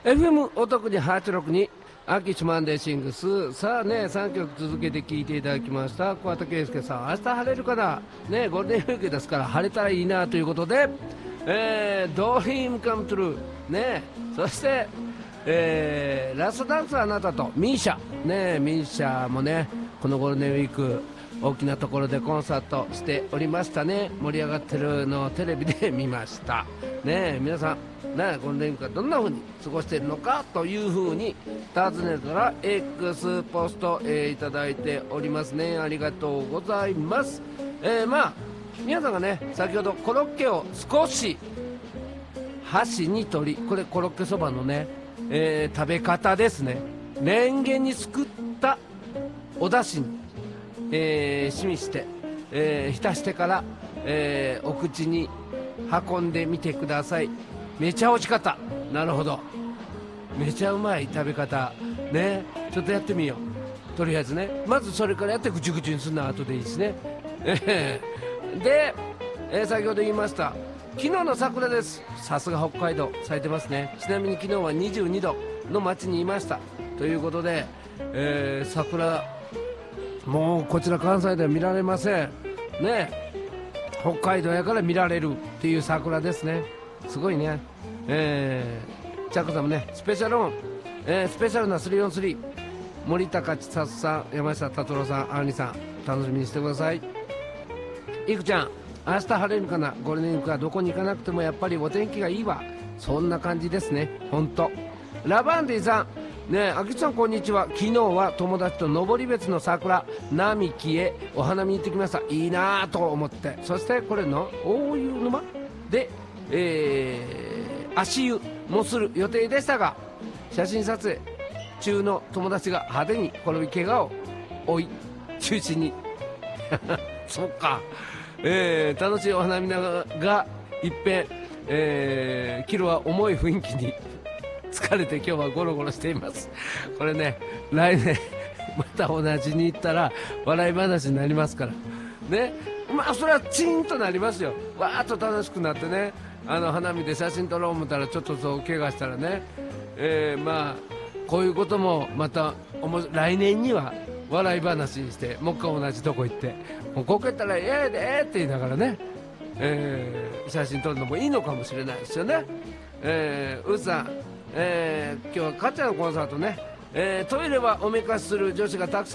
FM お得に862秋シマンデーシングス。さあね、3曲続けて聴いていただきました桑田佳祐さん。明日晴れるかなね、ゴールデンウィークですから晴れたらいいなということで、ドリームカムトゥルーね、そして、ラストダンスはあなたとミーシャね、ミーシャもねこのゴールデンウィーク大きなところでコンサートしておりましたね。盛り上がってるのをテレビで見ましたね。皆さんね、ゴールデンウィークはどんな風に過ごしているのかという風に尋ねたら X ポスト、いただいておりますね。ありがとうございます。まあ皆さんがね先ほどコロッケを少し箸に取り、これコロッケそばのね、食べ方ですね。レンゲにすくったお出汁にしみして、浸してから、お口に運んでみてください。めちゃ美味しかった。なるほど、めちゃうまい食べ方ね。ちょっとやってみよう。とりあえずね、まずそれからやってぐちゅぐちゅにするのは後でいいですね。で、先ほど言いました昨日の桜です。さすが北海道咲いてますね。ちなみに昨日は22度の街にいましたということで、桜もうこちら関西では見られませんね。北海道やから見られるっていう桜ですね。すごいね。チャックさんもねスペシャルオン、スペシャルな343森高千里さん、山下達郎さん、アンリさん楽しみにしてください。いくちゃん、明日晴れるかな。ゴールデンウィークはどこに行かなくてもやっぱりお天気がいいわ。そんな感じですね。ほんとラバンディさんねえ、あきちさんこんにちは。昨日は友達と登別の桜並木へお花見に行ってきました。いいなぁと思って、そしてこれの大湯沼で、足湯もする予定でしたが、写真撮影中の友達が派手に転び怪我を負い中止にそっか、楽しいお花見がいっぺん、昨日は重い雰囲気に疲れて今日はゴロゴロしています。これね、来年また同じに行ったら笑い話になりますからね。まあそれはチーンとなりますよ。わーっと楽しくなってね、花見で写真撮ろう思ったらちょっとそう怪我したらね、まあこういうこともまた来年には笑い話にして、もう一回同じとこ行って、もうここ行ったらええでって言いながらね、写真撮るのもいいのかもしれないですよね。うーさん、今日はかっちゃんのコンサートね、トイレはおめかしする女子がたくさん